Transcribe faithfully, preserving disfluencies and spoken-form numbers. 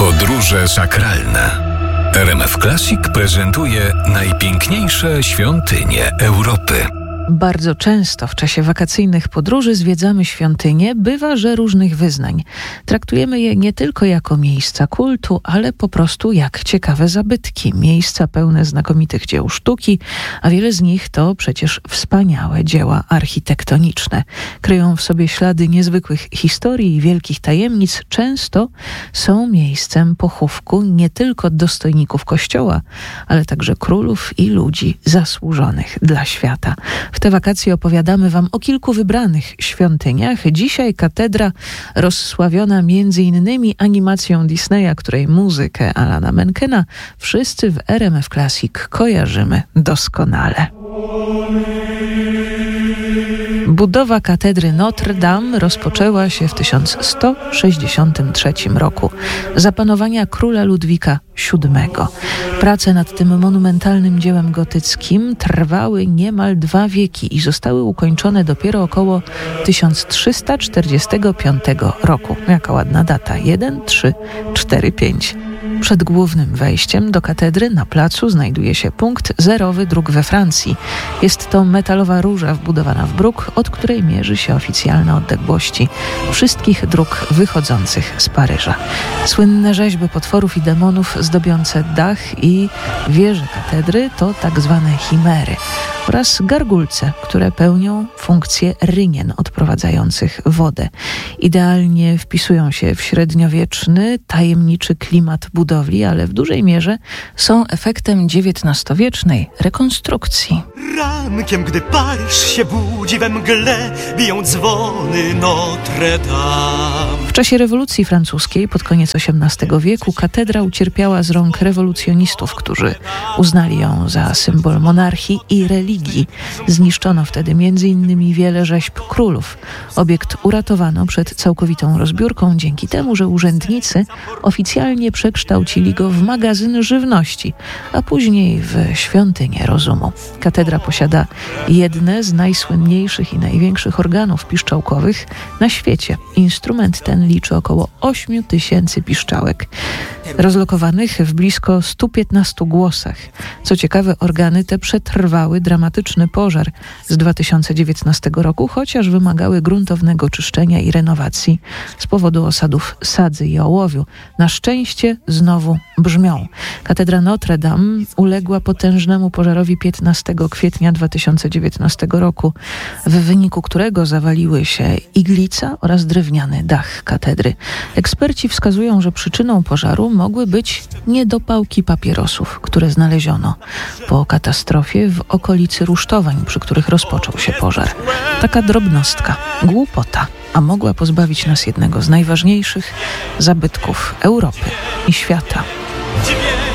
Podróże sakralne. R M F Classic prezentuje najpiękniejsze świątynie Europy. Bardzo często w czasie wakacyjnych podróży zwiedzamy świątynie, bywa, że różnych wyznań. Traktujemy je nie tylko jako miejsca kultu, ale po prostu jak ciekawe zabytki, miejsca pełne znakomitych dzieł sztuki, a wiele z nich to przecież wspaniałe dzieła architektoniczne. Kryją w sobie ślady niezwykłych historii i wielkich tajemnic, często są miejscem pochówku nie tylko dostojników Kościoła, ale także królów i ludzi zasłużonych dla świata. W te wakacje opowiadamy Wam o kilku wybranych świątyniach. Dzisiaj katedra rozsławiona między innymi animacją Disneya, której muzykę Alana Menkena wszyscy w R M F Classic kojarzymy doskonale. Budowa katedry Notre Dame rozpoczęła się w tysiąc sto sześćdziesiątym trzecim roku za panowania króla Ludwika siódmego. Prace nad tym monumentalnym dziełem gotyckim trwały niemal dwa wieki i zostały ukończone dopiero około tysiąc trzysta czterdziestego piątego roku. Jaka ładna data. jeden, trzy, cztery, pięć. Przed głównym wejściem do katedry na placu znajduje się punkt zerowy dróg we Francji. Jest to metalowa róża wbudowana w bruk, od której mierzy się oficjalne odległości wszystkich dróg wychodzących z Paryża. Słynne rzeźby potworów i demonów zdobiące dach i wieże katedry to tak zwane chimery oraz gargulce, które pełnią funkcję rynien odprowadzających wodę. Idealnie wpisują się w średniowieczny, tajemniczy klimat budowli, ale w dużej mierze są efektem dziewiętnastowiecznej rekonstrukcji. Rankiem, gdy Paryż się budzi we mgle, biją dzwony Notre Dame. W czasie rewolucji francuskiej pod koniec osiemnastego wieku katedra ucierpiała z rąk rewolucjonistów, którzy uznali ją za symbol monarchii i religii. Zniszczono wtedy między innymi wiele rzeźb królów. Obiekt uratowano przed całkowitą rozbiórką dzięki temu, że urzędnicy oficjalnie przekształcili go w magazyn żywności, a później w świątynię rozumu. Katedra posiada jedne z najsłynniejszych i największych organów piszczałkowych na świecie. Instrument ten liczy około ośmiu tysięcy piszczałek, rozlokowanych w blisko stu piętnastu głosach. Co ciekawe, organy te przetrwały dramatyczny pożar z dwa tysiące dziewiętnastego roku, chociaż wymagały gruntownego czyszczenia i renowacji z powodu osadów sadzy i ołowiu. Na szczęście znowu brzmią. Katedra Notre Dame uległa potężnemu pożarowi piętnastego kwietnia dwa tysiące dziewiętnastego roku, w wyniku którego zawaliły się iglica oraz drewniany dach katedry. Eksperci wskazują, że przyczyną pożaru mogły być niedopałki papierosów, które znaleziono po katastrofie w okolicy rusztowań, przy których rozpoczął się pożar. Taka drobnostka, głupota, a mogła pozbawić nas jednego z najważniejszych zabytków Europy i świata.